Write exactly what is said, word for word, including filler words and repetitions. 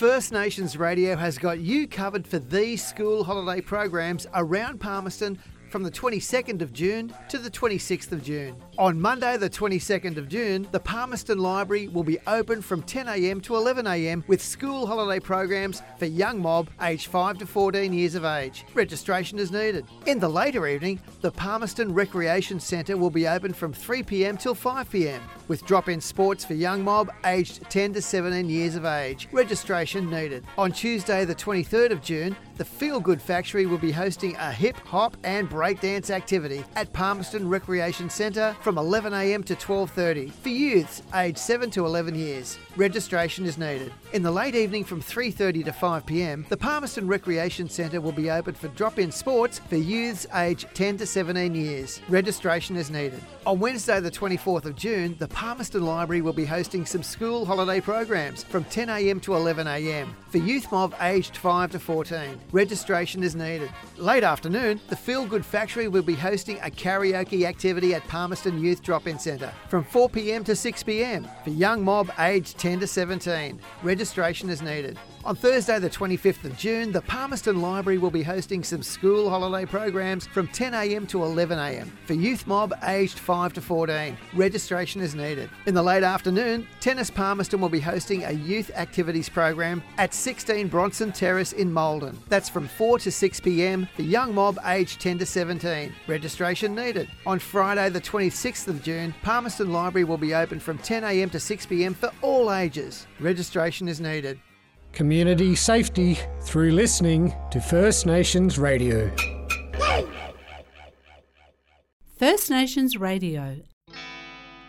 First Nations Radio has got you covered for these school holiday programs around Palmerston from the twenty-second of June to the twenty-sixth of June. On Monday the twenty-second of June, the Palmerston Library will be open from ten a m to eleven a m with school holiday programs for young mob aged five to fourteen years of age. Registration is needed. In the later evening, the Palmerston Recreation Centre will be open from three p m till five p m with drop-in sports for young mob aged ten to seventeen years of age. Registration needed. On Tuesday the twenty-third of June, the Feel Good Factory will be hosting a hip, hop and breakdance activity at Palmerston Recreation Centre from eleven a m to twelve thirty for youths aged seven to eleven years. Registration is needed. In the late evening from three thirty to five p m, the Palmerston Recreation Centre will be open for drop-in sports for youths aged ten to seventeen years. Registration is needed. On Wednesday the twenty-fourth of June, the Palmerston Library will be hosting some school holiday programs from ten a m to eleven a m for youth mob aged five to fourteen. Registration is needed. Late afternoon, the Feel Good Factory will be hosting a karaoke activity at Palmerston Youth Drop-In Centre from four p m to six p m for young mob aged ten to seventeen. Registration is needed. On Thursday the twenty-fifth of June, the Palmerston Library will be hosting some school holiday programs from ten a m to eleven a m for youth mob aged five to fourteen. Registration is needed. In the late afternoon, Tennis Palmerston will be hosting a youth activities program at sixteen Bronson Terrace in Maldon. That's from four to six p m for young mob aged ten to seventeen. Registration needed. On Friday the twenty-sixth of June, Palmerston Library will be open from ten a m to six p m for all ages. Registration is needed. Community safety through listening to First Nations Radio. First Nations Radio,